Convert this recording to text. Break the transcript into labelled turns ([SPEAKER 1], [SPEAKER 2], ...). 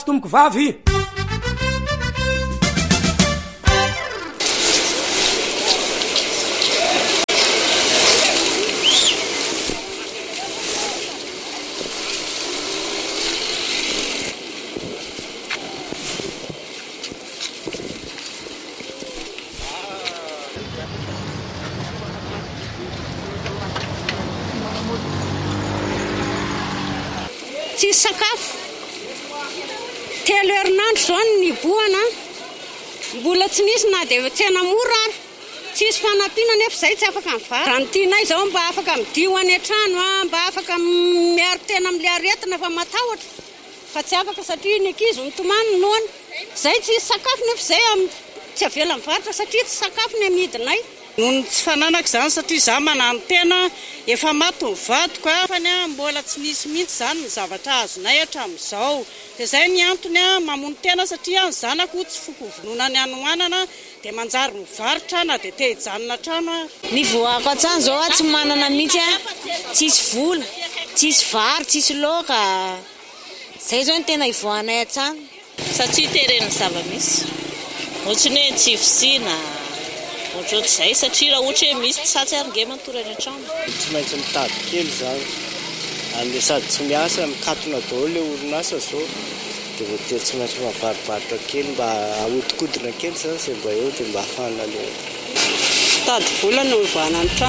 [SPEAKER 1] Tomboko vavy
[SPEAKER 2] tsisy sakafo telo herinandro zao ny boana mbola tsy nisy na dia tsena mora ary tsisy fanampiana nefa izay tsy afaka mivary raha ny tianay zao mba afaka midio any an-trano mba afaka miaro tena amin'le aretina fa matahotra fa tsy afaka satria ny ankizy mitomany noana izay tsisy sakafo nefa izay tsy avela mivarotra satria tsy sakafo ny amidinay noho ny tsy fananako izany satria za manano tena efa maty ny vadiko fany mbola tsy nisy mihitsy izany ny zavatra azonay hatramin'izao dia izay ny antony mamono tena satria ny zanako tsy fokovonona ny anoanana dia manjary mivarotra na dia te hijanona trano
[SPEAKER 3] ny voako an-tsany izao tsy manana mihitsy tsisy vola tsisy vary tsisy loaka izay zao ny tena ivoanay an-tsany
[SPEAKER 4] satria terena zava-misy ohatrany hoe tsy fisina ohatr'izay satria raha ohatra hoe misy tsatsy ary matory any an-trano
[SPEAKER 5] tsy maintsy mitady kely zany amin'ny sady tsy miasa mikatona daholo ilay orinasa zao dia voatery tsy maintsy mavarivaritra kely mba ahodikodina kely zany izay mba eo dia mba hafana ilay
[SPEAKER 2] tady vola no mivana ny trano